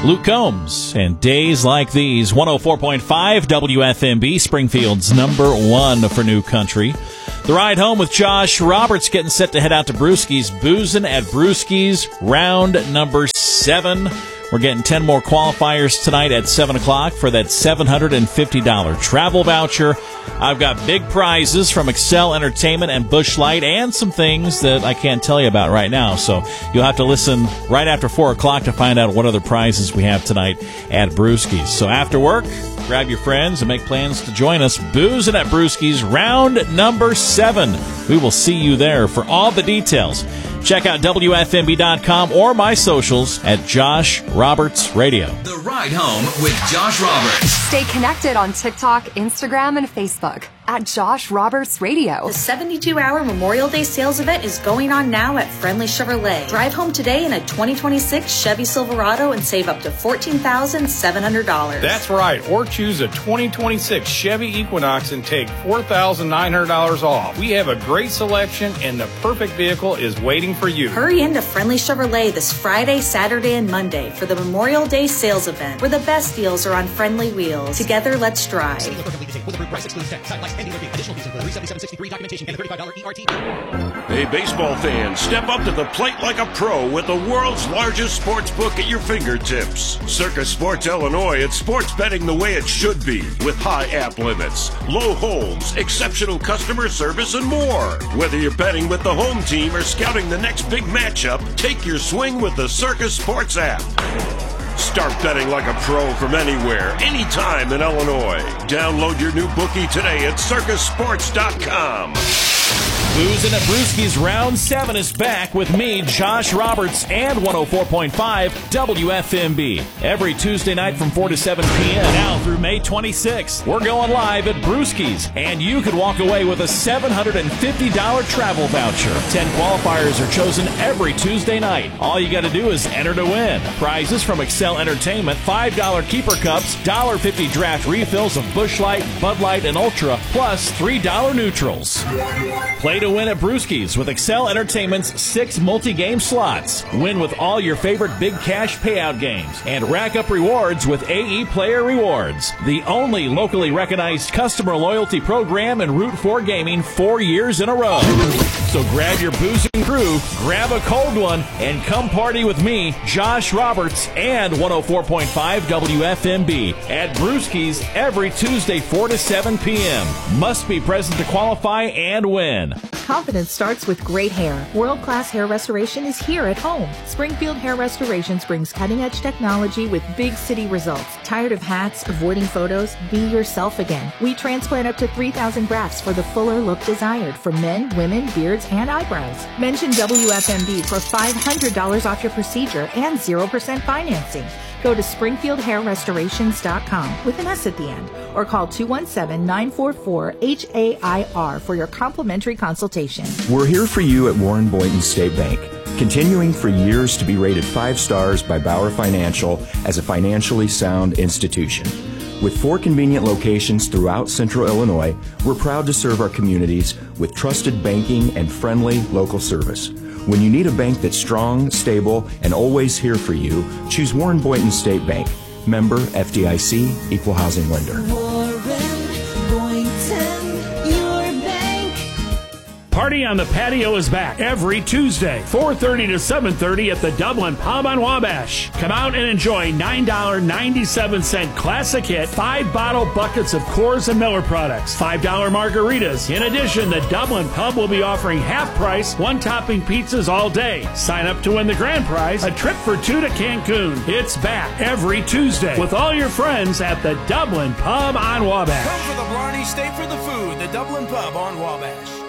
Luke Combs, and Days Like These. 104.5 WFMB, Springfield's number one for new country. The ride home with Josh Roberts getting set to head out to Brewski's. Boozing at Brewski's, round number 7. We're getting 10 more qualifiers tonight at 7 o'clock for that $750 travel voucher. I've got big prizes from Excel Entertainment and Busch Light and some things that I can't tell you about right now. So you'll have to listen right after 4 o'clock to find out what other prizes we have tonight at Brewski's. So after work, grab your friends and make plans to join us. Boozing at Brewski's, round number 7. We will see you there. For all the details, check out WFMB.com or my socials at Josh Roberts Radio. The Ride Home with Josh Roberts. Stay connected on TikTok, Instagram, and Facebook at Josh Roberts Radio. The 72-hour Memorial Day sales event is going on now at Friendly Chevrolet. Drive home today in a 2026 Chevy Silverado and save up to $14,700. That's right. Or choose a 2026 Chevy Equinox and take $4,900 off. We have a great selection and the perfect vehicle is waiting for you. Hurry into Friendly Chevrolet this Friday, Saturday, and Monday for the Memorial Day sales event, where the best deals are on Friendly Wheels. Together, let's drive. Hey, baseball fans, step up to the plate like a pro with the world's largest sports book at your fingertips. Circus Sports Illinois, it's sports betting the way it should be, with high app limits, low holds, exceptional customer service, and more. Whether you're betting with the home team or scouting the next big matchup, take your swing with the Circus Sports app. Start betting like a pro from anywhere, anytime in Illinois. Download your new bookie today at circusports.com. Boozing at Brewski's, round 7 is back with me, Josh Roberts, and 104.5 WFMB. Every Tuesday night from 4 to 7 p.m. now through May 26th. We're going live at Brewski's, and you could walk away with a $750 travel voucher. 10 qualifiers are chosen every Tuesday night. All you got to do is enter to win. Prizes from Excel Entertainment, $5 keeper cups, $1.50 draft refills of Busch Light, Bud Light, and Ultra, plus $3 neutrals. Play to win at Brewski's with Excel Entertainment's 6 multi-game slots. Win with all your favorite big cash payout games and rack up rewards with AE Player Rewards, the only locally recognized customer loyalty program in Route 4 Gaming 4 years in a row. So grab your boozing crew, grab a cold one, and come party with me, Josh Roberts, and 104.5 WFMB at Brewski's every Tuesday 4 to 7 p.m. Must be present to qualify and win. Confidence starts with great hair. World-class hair restoration is here at home. Springfield Hair Restorations brings cutting-edge technology with big city results. Tired of hats, avoiding photos? Be yourself again. We transplant up to 3,000 grafts for the fuller look desired for men, women, beards, and eyebrows. Mention WFMB for $500 off your procedure and 0% financing. Go to SpringfieldHairRestorations.com with an S at the end, or call 217-944-HAIR for your complimentary consultation. We're here for you at Warren Boynton State Bank, continuing for years to be rated 5 stars by Bauer Financial as a financially sound institution. With 4 convenient locations throughout Central Illinois, we're proud to serve our communities with trusted banking and friendly local service. When you need a bank that's strong, stable, and always here for you, choose Warren Boynton State Bank. Member FDIC, Equal Housing Lender. Warren Boynton, your bank. Party on the Patio is back every Tuesday, 4:30 to 7:30 at the Dublin Pub on Wabash. Come out and enjoy $9.97 classic hit, 5-bottle buckets of Coors and Miller products, $5 margaritas. In addition, the Dublin Pub will be offering half-price, 1-topping pizzas all day. Sign up to win the grand prize, a trip for 2 to Cancun. It's back every Tuesday with all your friends at the Dublin Pub on Wabash. Come for the Blarney, stay for the food. The Dublin Pub on Wabash.